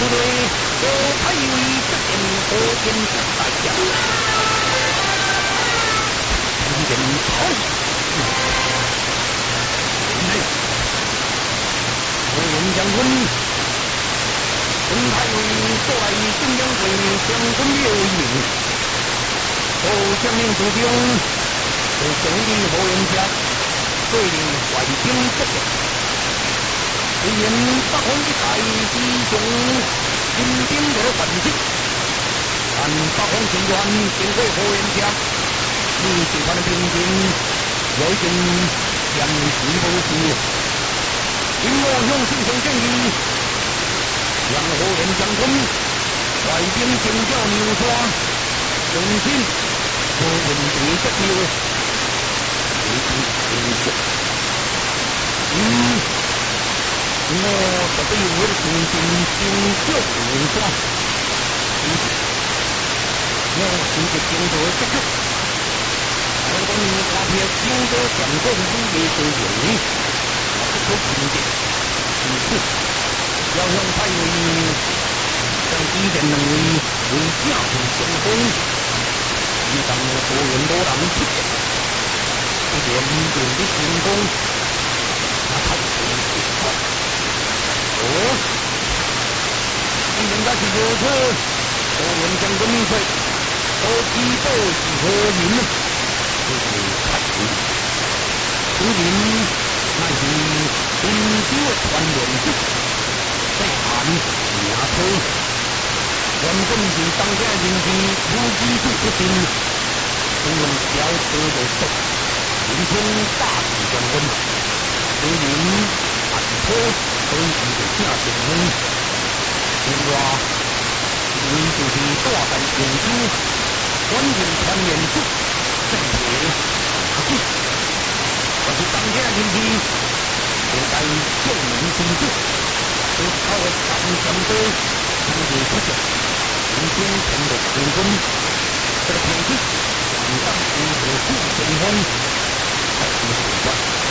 部队由太尉这边火箭大将，听见操。火焰将军，本太尉所来中央会将军刘明，后将领主兵是兄弟火焰家，率领坏兵这边。虽然北方一带弟兄引兵得反击，但北方前端经过火焰家，你集团的兵丁有一定将士不息。因我用心生建议，让火焰将军率兵进剿牛刷，重新和稳定这条危机形势。我这边为了重新进剿牛刷，我是个经过这个，我的牛刷片经过全国武力所用。不可凭借，因此要让太尉将敌人能力为加速先锋，以当火焰多让出现，不见民众的进攻，那太过极端。你应该是如此，火焰将军明水，和击败是何人呢？就是太尉，此人。乃是饮酒团联军，北汉牙推，原本是当家人的无基础出身，使用小车的手，名称大举将军，虽然汉坡都是个假名，另外因就是大代研究，关键团联军，正铁牙军。我是当家人的，我在救民心志，是靠三江州从日出现，今天成了成功。这个天气，晚上是个顾先锋，还是习惯。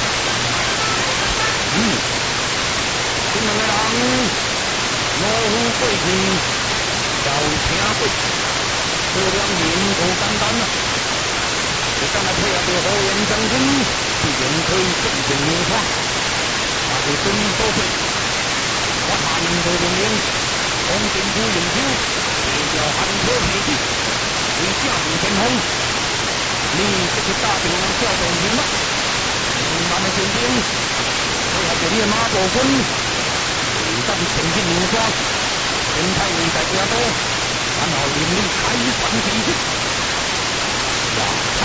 今两个人，老虎过去，要听过，这两年不简单了。这刚才配合火焰将军。必然可以正正牛刷，那就真多岁。我下令的命令，从政府研究，协调汉科配置，为加强先锋。你这个大兵叫动员了，慢慢进兵，配合着你的马步军，勇敢前进牛刷，全太尉在家多，然后领令开船进去。哇嗨！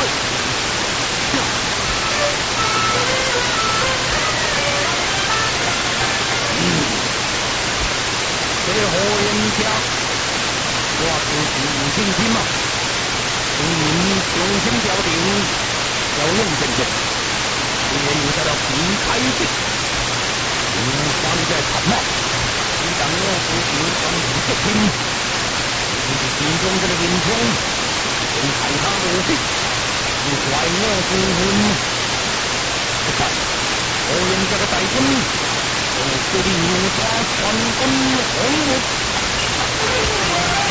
这个火焰家，我就是有信心嘛。对您雄心标定，要用阵阵，今年又在了平开地，方在看嘛，你当我不是当主这兵，就是心中这个英雄，跟海上落地，你怪我不问。不但火焰这个大军。我决定用他传功红木。